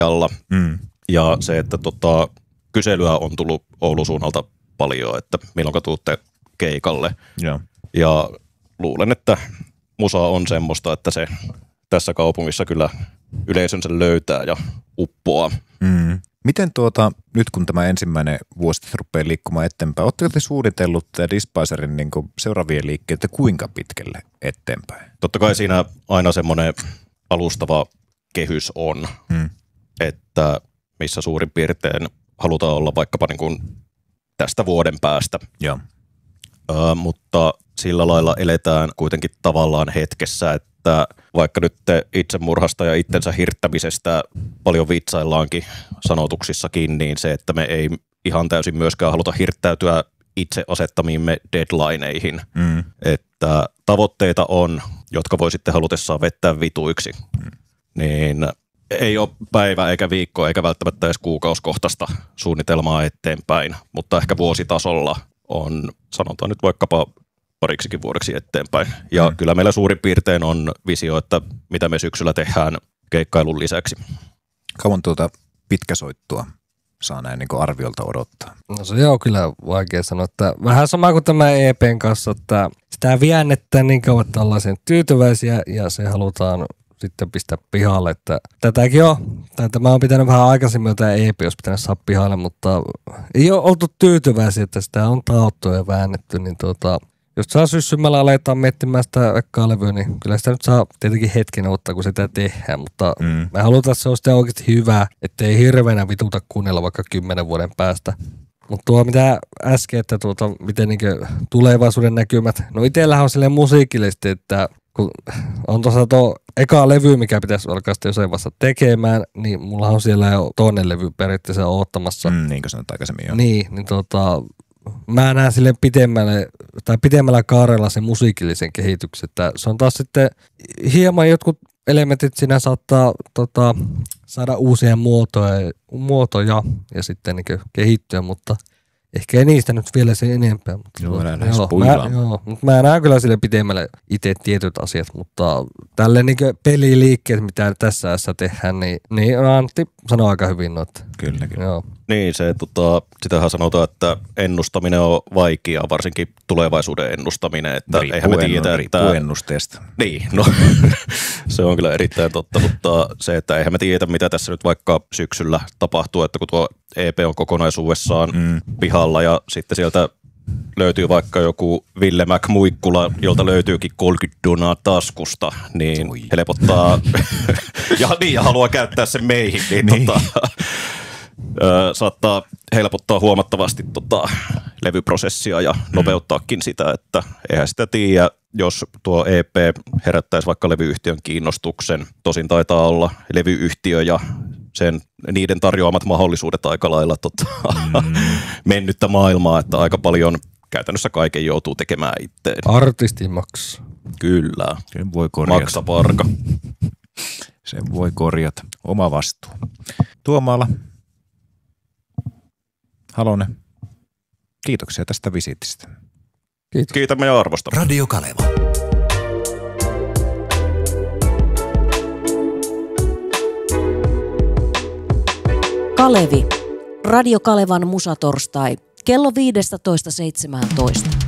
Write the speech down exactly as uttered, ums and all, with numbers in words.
alla. Mm. Ja se, että tota, kyselyä on tullut Oulun suunnalta paljon, että milloin tuutte keikalle. Joo. Ja luulen, että musa on semmoista, että se tässä kaupungissa kyllä yleisönsä löytää ja uppoaa. Mm. Miten tuota, nyt kun tämä ensimmäinen vuosi rupeaa liikkumaan eteenpäin, oletteko te suunnitellut tämä Despicerin niin seuraavien liikkeet kuinka pitkälle eteenpäin? Totta kai siinä aina semmoinen alustava kehys on, hmm. että missä suurin piirtein halutaan olla vaikkapa niin kuin tästä vuoden päästä. Joo. Ö, mutta sillä lailla eletään kuitenkin tavallaan hetkessä, että vaikka nyt itsemurhasta ja itsensä hirttämisestä paljon vitsaillaankin sanotuksissakin, niin se, että me ei ihan täysin myöskään haluta hirttäytyä itse asettamiimme deadlineihin. Mm. Että tavoitteita on, jotka voi sitten halutessaan vettää vituiksi. Mm. Niin ei ole päivä eikä viikko eikä välttämättä edes kuukauskohtaista suunnitelmaa eteenpäin, mutta ehkä vuositasolla on, sanotaan nyt vaikkapa pariksikin vuodeksi eteenpäin. Ja mm. kyllä meillä suurin piirtein on visio, että mitä me syksyllä tehdään keikkailun lisäksi. Kauan tuota pitkäsoittua saa näin niin kuin arviolta odottaa? No se on kyllä vaikea sanoa, että vähän sama kuin tämä E P:n kanssa, että sitä väännetään niin kauan, että ollaan sen tyytyväisiä ja se halutaan sitten pistää pihalle, että tätäkin on, tämä on pitänyt vähän aikaisemmin, tämä E P olisi pitänyt saada pihalle, mutta ei ole oltu tyytyväisiä, että sitä on taottu ja väännetty, niin tuota, jos saa syssymällä aletaan miettimään sitä ekkaa levyä, niin kyllä sitä nyt saa tietenkin hetken ottaa, kun sitä tehdään, mutta mm. me halutaan, että se on sitä oikeasti hyvää, ettei hirveänä vituta kuunnella vaikka kymmenen vuoden päästä. Mutta tuo mitä äsken, että tuota, miten niinku tulevaisuuden näkymät, no itsellähän on silleen musiikillisesti, että kun on tuossa tuo eka levy, mikä pitäisi alkaa sitten jossain vasta tekemään, niin mulla on siellä jo toinen levy periaatteessa oottamassa. Mm, niin kuin sanoit aikaisemmin jo. Niin, niin tota, mä näen silleen pitemmälle, tai pitemmällä kaarella sen musiikillisen kehityksen, että se on taas sitten hieman jotkut elementit siinä saattaa tota, saada uusia muotoja, muotoja ja sitten niin kehittyä, mutta ehkä ei niistä nyt vielä sen enempää. Mutta joo, joo, mä, joo, mutta mä näen kyllä sille pitemmälle itse tietyt asiat, mutta tälle niin peliliikkeet, mitä tässä ajassa tehdään, niin, niin Antti sanoo aika hyvin noita. Kyllä, kyllä. Joo. Niin, se, tota, sitähän sanotaan, että ennustaminen on vaikeaa, varsinkin tulevaisuuden ennustaminen. Että riippuu eihän me tiedetä, että ennusteesta. Niin, no se on kyllä erittäin totta, mutta se, että eihän me tiedä, mitä tässä nyt vaikka syksyllä tapahtuu, että kun tuo E P on kokonaisuudessaan mm. pihalla ja sitten sieltä löytyy vaikka joku Ville Mäk-muikkula, jolta löytyykin kolmekymmentä dunaa taskusta, niin Oi. helpottaa, ja niin, ja haluaa käyttää sen meihin, niin, niin. Tota, ö, saattaa helpottaa huomattavasti tota, levyprosessia ja mm. nopeuttaakin sitä, että eihän sitä tiedä, jos tuo E P herättäisi vaikka levyyhtiön kiinnostuksen, tosin taitaa olla levyyhtiö ja sen, niiden tarjoamat mahdollisuudet aika lailla tota, mm. mennyttä maailmaa, että aika paljon käytännössä kaiken joutuu tekemään itse. Artisti maksaa. Kyllä. Sen voi korjata. Maksa parka. Sen voi korjata. Oma vastuu. Tuomaala, Halonen, kiitoksia tästä visiitistä. Kiitos. Kiitämme ja arvostamme. Radio Kaleva. Kalevi. Radio Kalevan musatorstai. Kello viisitoista seitsemäntoista.